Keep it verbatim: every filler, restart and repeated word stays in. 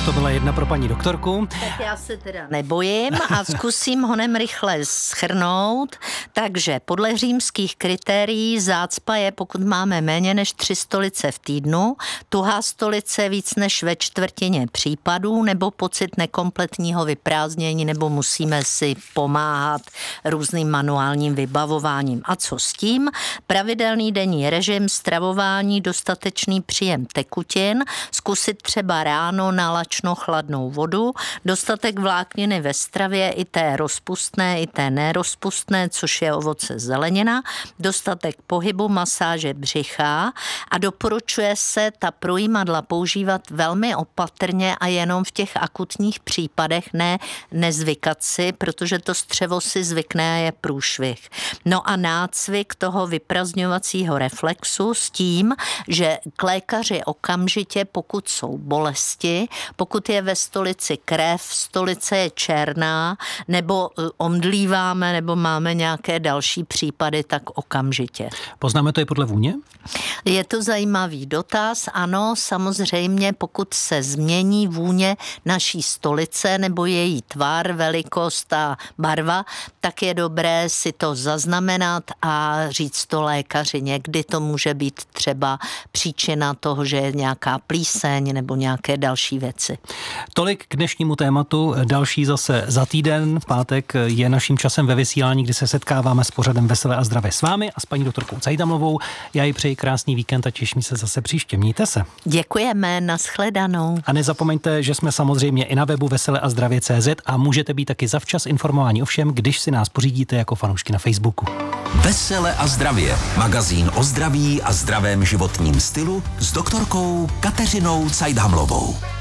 Tak to byla jedna pro paní doktorku. Tak já se teda nebojím a zkusím honem rychle shrnout. Takže podle římských kritérií zácpa je, pokud máme méně než tři stolice v týdnu, tuhá stolice víc než ve čtvrtině případů, nebo pocit nekompletního vyprázdnění, nebo musíme si pomáhat různým manuálním vybavováním. A co s tím? Pravidelný denní režim, stravování, dostatečný příjem tekutin, zkusit třeba ráno na lačno chladnou vodu, dostatek vlákniny ve stravě, i té rozpustné, i té nerozpustné, což je ovoce, zelenina, dostatek pohybu, masáže břicha a doporučuje se ta projímadla používat velmi opatrně a jenom v těch akutních případech, ne nezvykat si, protože to střevo si zvykne a je průšvih. No a nácvik toho vyprazňovacího reflexu s tím, že k lékaři okamžitě, pokud jsou bolesti, pokud je ve stolici krev, stolice je černá, nebo omdlíváme, nebo máme nějaké další případy, tak okamžitě. Poznáme to i podle vůně? Je to zajímavý dotaz, ano, samozřejmě, pokud se změní vůně naší stolice nebo její tvar, velikost a barva, tak je dobré si to zaznamenat a říct to lékaři. Někdy to může být třeba příčina toho, že je nějaká plíseň nebo nějaké další věci. Tolik k dnešnímu tématu. Další zase za týden. V pátek je naším časem ve vysílání, kdy se setkáváme s pořadem Veselé a zdravě s vámi a s paní doktorkou Cajdamlovou. Já jí přeji krásný víkend a těším se zase příště. Mějte se. Děkujeme, nashledanou. A nezapomeňte, že jsme samozřejmě i na webu vesele a zdravě tečka cé zet a můžete být taky zavčas informováni o všem, když si nás pořídíte jako fanoušky na Facebooku. Vesele a zdravě. Magazín o zdraví a zdravém životním stylu s doktorkou Kateřinou Cajdamlovou.